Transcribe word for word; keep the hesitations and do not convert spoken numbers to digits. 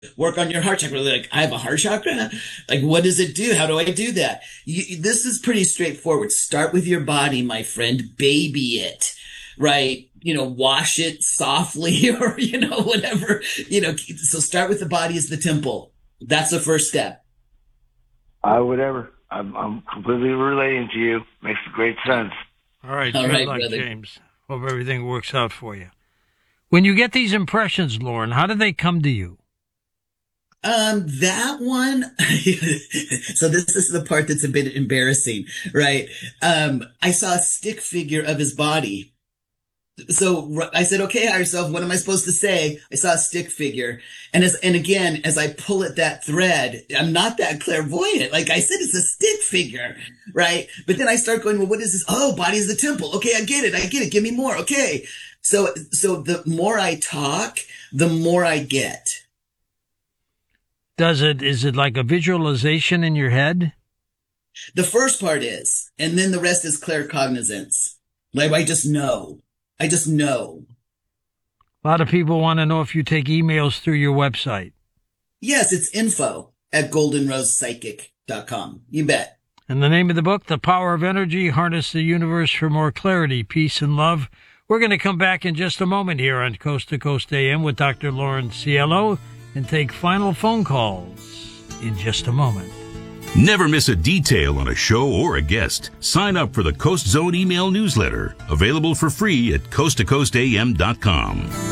work on your heart chakra. Like, I have a heart chakra? Like, what does it do? How do I do that? You, this is pretty straightforward. Start with your body, my friend. Baby it, right? You know, wash it softly or, you know, whatever, you know, so start with the body as the temple. That's the first step. I whatever. I'm, I'm completely relating to you. Makes great sense. All right. All good right, luck, brother. James. Hope everything works out for you. When you get these impressions, Lauren, how do they come to you? Um, that one, so this is the part that's a bit embarrassing, right? Um, I saw a stick figure of his body. So I said, okay, higher self, what am I supposed to say? I saw a stick figure. And as, and again, as I pull at that thread, I'm not that clairvoyant. Like I said, it's a stick figure, right? But then I start going, well, what is this? Oh, body is the temple. Okay, I get it. I get it. Give me more. Okay. So, so the more I talk, the more I get. Does it, is it like a visualization in your head? The first part is, and then the rest is claircognizance. Like I just know. I just know. A lot of people want to know if you take emails through your website. Yes, it's info at golden rose psychic dot com. You bet. And the name of the book, The Power of Energy, Harness the Universe for More Clarity, Peace, and Love. We're going to come back in just a moment here on Coast to Coast A M with Doctor Lauren Cielo and take final phone calls in just a moment. Never miss a detail on a show or a guest. Sign up for the Coast Zone email newsletter, available for free at coast to coast a m dot com.